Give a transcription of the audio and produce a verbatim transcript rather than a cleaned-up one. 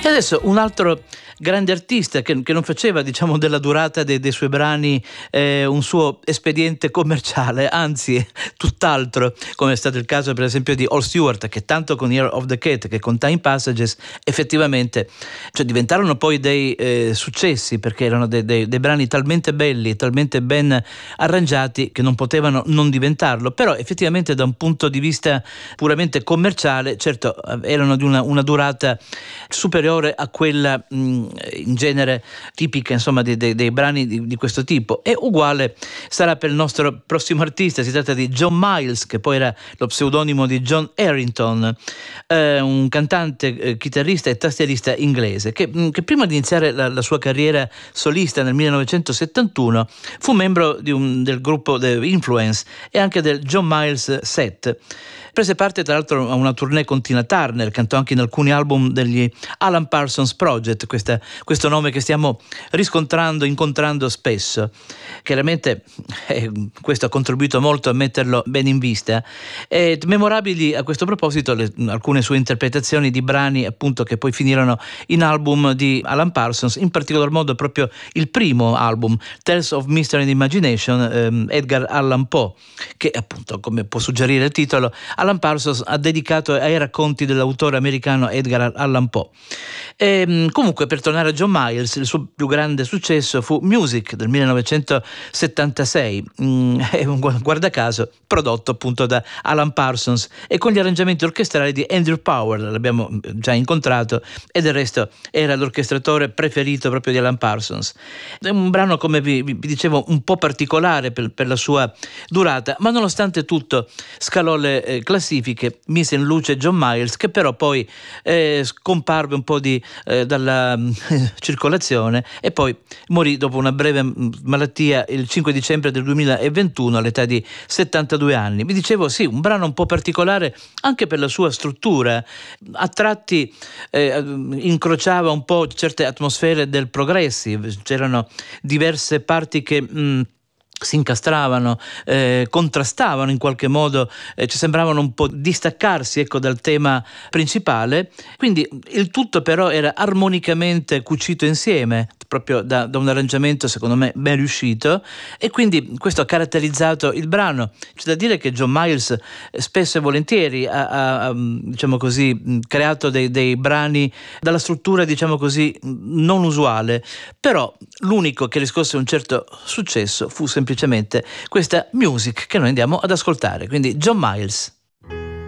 adesso un altro grande artista che, che non faceva, diciamo, della durata dei, dei suoi brani eh, un suo espediente commerciale, anzi tutt'altro, come è stato il caso per esempio di Al Stewart, che tanto con Year of the Cat che con Time Passages effettivamente, cioè, diventarono poi dei eh, successi, perché erano dei, dei, dei brani talmente belli, talmente ben arrangiati che non potevano non diventarlo. Però effettivamente da un punto di vista puramente commerciale, certo, erano di una, una durata superiore a quella mh, in genere tipica, insomma, dei, dei, dei brani di, di questo tipo. E uguale sarà per il nostro prossimo artista. Si tratta di John Miles, che poi era lo pseudonimo di John Harrington, eh, un cantante, eh, chitarrista e tastierista inglese che, che prima di iniziare la, la sua carriera solista nel millenovecentosettantuno fu membro di un, del gruppo The Influence e anche del John Miles Set. Prese parte tra l'altro a una tournée con Tina Turner, cantò anche in alcuni album degli Alan Parsons Project, questa, questo nome che stiamo riscontrando, incontrando spesso. Chiaramente eh, questo ha contribuito molto a metterlo ben in vista. E memorabili a questo proposito le, alcune sue interpretazioni di brani appunto che poi finirono in album di Alan Parsons, in particolar modo proprio il primo album, Tales of Mystery and Imagination, ehm, Edgar Allan Poe, che appunto, come può suggerire il titolo, Alan Parsons ha dedicato ai racconti dell'autore americano Edgar Allan Poe. E, comunque, per tornare a John Miles, il suo più grande successo fu Music del millenovecentosettantasei, mm, guarda caso prodotto appunto da Alan Parsons e con gli arrangiamenti orchestrali di Andrew Powell, l'abbiamo già incontrato, e del resto era l'orchestratore preferito proprio di Alan Parsons. È un brano, come vi, vi dicevo, un po' particolare per, per la sua durata, ma nonostante tutto scalò le eh, classifiche, mise in luce John Miles, che però poi eh, scomparve un po' di, eh, dalla eh, circolazione e poi morì dopo una breve malattia il cinque dicembre del duemilaventuno all'età di settantadue anni. Vi dicevo, sì, un brano un po' particolare anche per la sua struttura, a tratti eh, incrociava un po' certe atmosfere del progressive, c'erano diverse parti che mh, si incastravano, eh, contrastavano in qualche modo, eh, ci sembravano un po' distaccarsi, ecco, dal tema principale, quindi il tutto però era armonicamente cucito insieme, proprio da, da un arrangiamento secondo me ben riuscito, e quindi questo ha caratterizzato il brano. C'è da dire che John Miles spesso e volentieri ha, ha, ha diciamo così, creato dei, dei brani dalla struttura, diciamo così, non usuale, però l'unico che riscosse un certo successo fu semplicemente questa Music che noi andiamo ad ascoltare. Quindi John Miles.